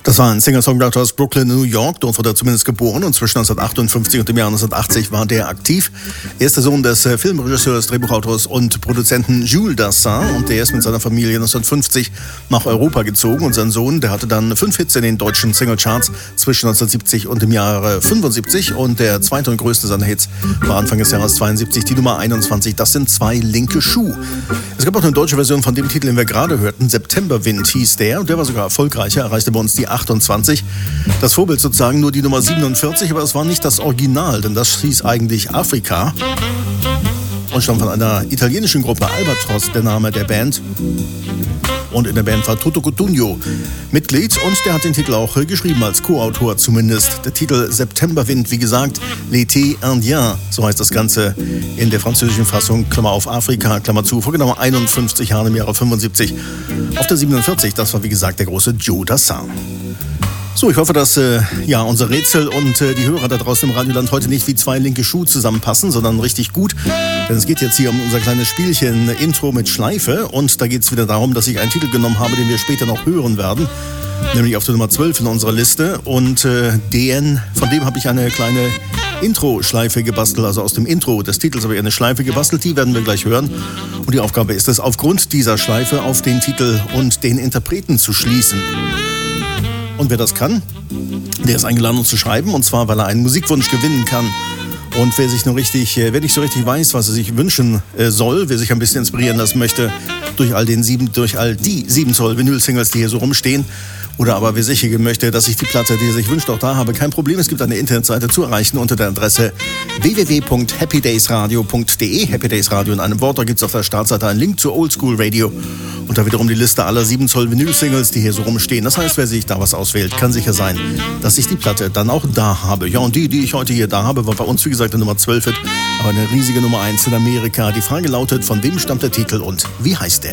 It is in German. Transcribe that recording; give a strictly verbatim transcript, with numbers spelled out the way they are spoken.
Das war ein Singer-Songwriter aus Brooklyn, New York. Dort wurde er zumindest geboren und zwischen neunzehnhundertachtundfünfzig und dem Jahr neunzehnhundertachtzig war der aktiv. Er ist der Sohn des Filmregisseurs, Drehbuchautors und Produzenten Jules Dassin und der ist mit seiner Familie neunzehnhundertfünfzig nach Europa gezogen. Und sein Sohn, der hatte dann fünf Hits in den deutschen Singlecharts zwischen neunzehnhundertsiebzig und dem Jahre fünfundsiebzig und der zweite und größte seiner Hits war Anfang des Jahres zweiundsiebzig, die Nummer einundzwanzig. Das sind zwei linke Schuh. Es gab auch eine deutsche Version von dem Titel, den wir gerade hörten. Septemberwind hieß der und der war sogar erfolgreicher, erreichte bei uns die achtundzwanzig. Das Vorbild sozusagen nur die Nummer siebenundvierzig, aber das war nicht das Original, denn das hieß eigentlich Afrika und stammt von einer italienischen Gruppe, Albatros, der Name der Band. Und in der Band war Toto Cutugno Mitglied und der hat den Titel auch geschrieben, als Co-Autor zumindest. Der Titel Septemberwind, wie gesagt, L'été indien, so heißt das Ganze in der französischen Fassung, Klammer auf Afrika, Klammer zu, vor genau einundfünfzig Jahren im Jahre fünfundsiebzig. Auf der siebenundvierzig, das war wie gesagt der große Jules Dassin. So, ich hoffe, dass äh, ja, unser Rätsel und äh, die Hörer da draußen im Radioland heute nicht wie zwei linke Schuhe zusammenpassen, sondern richtig gut. Denn es geht jetzt hier um unser kleines Spielchen Intro mit Schleife. Und da geht es wieder darum, dass ich einen Titel genommen habe, den wir später noch hören werden. Nämlich auf der Nummer zwölf in unserer Liste. Und äh, den, von dem habe ich eine kleine Intro-Schleife gebastelt. Also aus dem Intro des Titels habe ich eine Schleife gebastelt. Die werden wir gleich hören. Und die Aufgabe ist es, aufgrund dieser Schleife auf den Titel und den Interpreten zu schließen. Und wer das kann, der ist eingeladen, uns zu schreiben. Und zwar, weil er einen Musikwunsch gewinnen kann. Und wer sich nur richtig, wer nicht so richtig weiß, was er sich wünschen soll, wer sich ein bisschen inspirieren lassen möchte, durch all den sieben, durch all die sieben Zoll Vinyl-Singles, die hier so rumstehen, oder aber wer sicher gehen möchte, dass ich die Platte, die er sich wünscht, auch da habe, kein Problem. Es gibt eine Internetseite zu erreichen unter der Adresse w w w punkt happy days radio punkt d e. Happy Days Radio in einem Wort. Da gibt es auf der Startseite einen Link zu Oldschool Radio und da wiederum die Liste aller sieben Zoll Vinyl-Singles, die hier so rumstehen. Das heißt, wer sich da was auswählt, kann sicher sein, dass ich die Platte dann auch da habe. Ja, und die, die ich heute hier da habe, war bei uns, wie gesagt, die Nummer zwölf, aber eine riesige Nummer eins in Amerika. Die Frage lautet, von wem stammt der Titel und wie heißt der?